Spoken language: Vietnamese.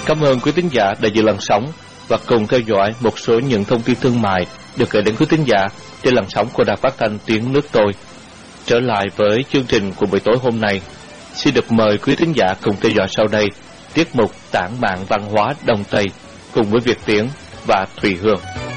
Cảm ơn quý thính giả đã giữ làn sóng và cùng theo dõi một số những thông tin thương mại được gửi đến quý thính giả trên làn sóng của Đài Phát thanh Tiếng Nước Tôi. Trở lại với chương trình của buổi tối hôm nay, xin được mời quý thính giả cùng theo dõi sau đây tiết mục Tản mạn văn hóa Đông Tây cùng với Việt Tiến và Thùy Hương.